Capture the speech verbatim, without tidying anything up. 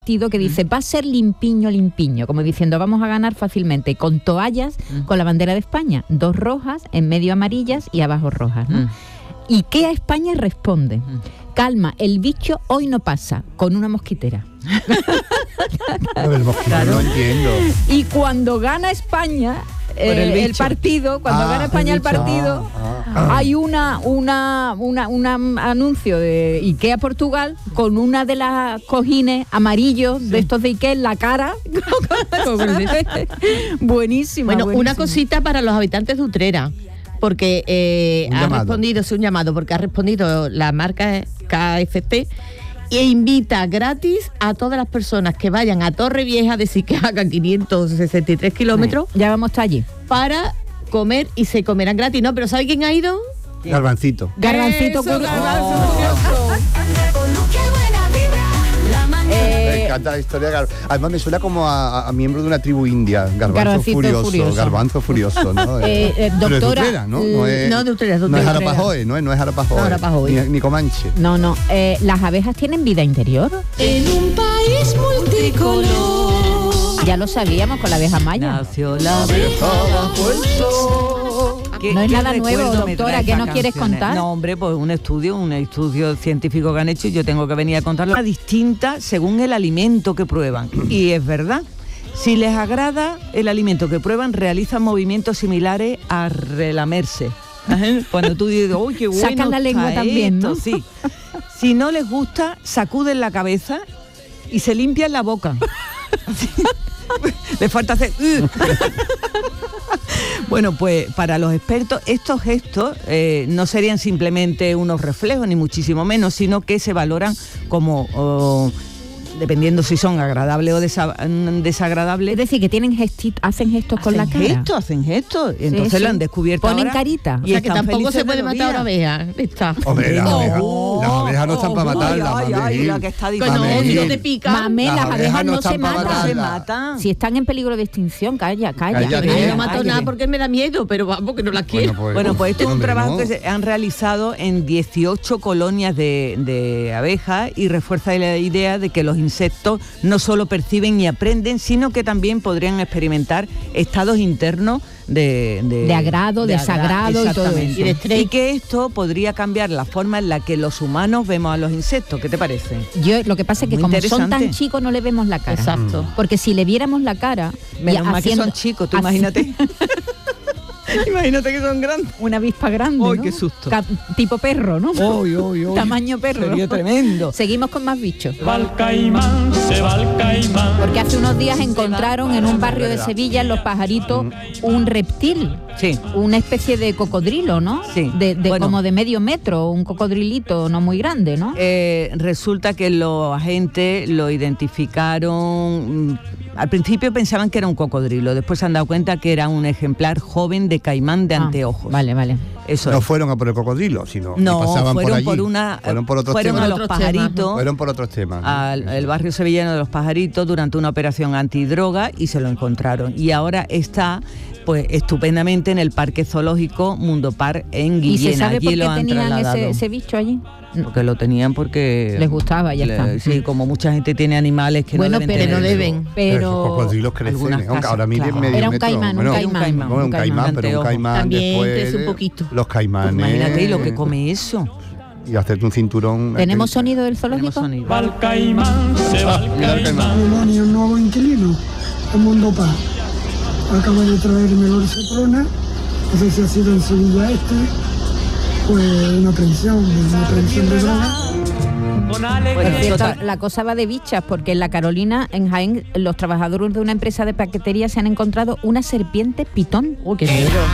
que dice, va a ser limpiño, limpiño, como diciendo, vamos a ganar fácilmente, con toallas, mm. con la bandera de España, dos rojas, en medio amarillas y abajo rojas, ¿no? Mm. ¿Y qué a España responde? Mm. Calma, el bicho hoy no pasa, con una mosquitera. A ver, el mosquitero, claro. No entiendo. Y cuando gana España... Eh, el, el partido, cuando ah, gana España el, el partido, ah, ah, hay una, una, una, una anuncio de IKEA Portugal con una de las cojines amarillos sí. de estos de IKEA en la cara. Buenísima. Bueno, buenísima. Una cosita para los habitantes de Utrera, porque eh, ha llamado. respondido, es un llamado, porque ha respondido la marca K F C e invita gratis a todas las personas que vayan a Torrevieja, decir que hagan quinientos sesenta y tres kilómetros. Ya vamos hasta allí. Para comer y se comerán gratis, ¿no? ¿Pero sabe quién ha ido? Garbancito. Garbancito curioso. Me encanta la historia de Garbanzo. Además me suena como a, a miembro de una tribu india. Garbanzo Garbancito furioso, furioso. Garbanzo furioso, ¿no? eh, eh, doctora, Pero es de Utrera, ¿no? No es, no, de Utrera, de no es Utrera. Arapahoe, ¿no? No es Arapahoe. No, Arapahoe. Ni, ni Comanche. No, no. Eh, ¿Las abejas tienen vida interior? En un país multicolor. Ya lo sabíamos con la abeja maya. Nació la abeja bajo el sol. No es nada nuevo, doctora, ¿qué nos quieres contar? No, hombre, pues un estudio, un estudio científico que han hecho y yo tengo que venir a contarlo. Una distinta según el alimento que prueban. Y es verdad, si les agrada el alimento que prueban, realizan movimientos similares a relamerse. Cuando tú dices, uy, qué bueno. Sacan la lengua esto, también, ¿no? Sí. Si no les gusta, sacuden la cabeza y se limpian la boca. Les falta hacer... Bueno, pues para los expertos estos gestos eh, no serían simplemente unos reflejos, ni muchísimo menos, sino que se valoran como, oh, dependiendo si son agradables o desa- desagradables. Es decir, que tienen gesti- hacen gestos hacen con la cara. Gestos, hacen gestos, y entonces sí, sí. lo han descubierto Ponen ahora. carita. O sea, que tampoco se puede matar a una abeja. Está. Hombre, las No. abejas, las abejas no están Oh, para matarlas, ay, ay, mamegil. la que está Bueno, difícil. no te pica. Mame, las, Las abejas, abejas no, no se están para matan. Se matarlas. matan. Si están en peligro de extinción, calla, calla. Calla, calla, Yo calla, no mato calla. nada porque me da miedo, pero vamos, que no las quiero. Bueno, pues, Bueno, pues esto es un hombre, trabajo no. que se han realizado en dieciocho colonias de, de abejas y refuerza la idea de que los insectos no solo perciben y aprenden, sino que también podrían experimentar estados internos de... De, De agrado, de desagrado y todo exactamente. eso. Y de estrés. Y que esto podría cambiar la forma en la que los humanos vemos a los insectos. ¿Qué te parece? Yo, lo que pasa es que Muy como son interesante. tan chicos no le vemos la cara. Exacto. Porque si le viéramos la cara... Menos y mal haciendo- que son chicos, tú haci- imagínate. Imagínate que son grandes. Una avispa grande, ¡Ay, ¿no? qué susto! Ca- tipo perro, ¿no? Oy, oy, oy. Tamaño perro. Sería tremendo. Seguimos con más bichos. Va el caimán, se va el caimán. Porque hace unos días encontraron en un barrio de Sevilla, en Los Pajaritos, un reptil. Sí. Una especie de cocodrilo, ¿no? Sí. De, de Bueno. como de medio metro, un cocodrilito no muy grande, ¿no? Eh, resulta que los agentes lo identificaron. mm, Al principio pensaban que era un cocodrilo, después se han dado cuenta que era un ejemplar joven de caimán de Ah, anteojos. Vale, vale. Eso No es. fueron a por el cocodrilo, sino No, que pasaban fueron por allí. por una. fueron por otros fueron temas. a los Otros temas, pajaritos. Fueron por otros temas. ¿no? Al el barrio sevillano de Los Pajaritos durante una operación antidroga y se lo encontraron. Y ahora está pues estupendamente en el Parque Zoológico Mundo Par en ¿Y Guillena. se sabe por Allí qué lo han tenían trasladado. ese, ese bicho allí? Porque lo tenían porque... Les gustaba, ya le- está. Sí, como mucha gente tiene animales que Bueno, no deben pero tener. no deben. Pero esos Pero... cocodrilos crecen, algunas ¿eh? Aunque casas, ahora miden claro. medio Era un metro. caimán, un Bueno, caimán. Bueno, Bueno, un un caimán, pero un anteojo. caimán También después... crece un poquito. Los caimanes... Pues imagínate, y lo que come eso. Y hacerte un cinturón... ¿Tenemos aquel- sonido del Tenemos zoológico? sonido. Va el caimán, se va el Mira el caimán. caimán. Ni un nuevo inquilino, el Mundo Paz. Acaba de traerme Lord Seprona, no sé si ha sido en Sevilla Este, pues una pensión, una pensión de droga. Con Por alegría. cierto, total. la cosa va de bichas, porque en la Carolina, en Jaén, los trabajadores de una empresa de paquetería se han encontrado una serpiente pitón. Uy, qué miedo.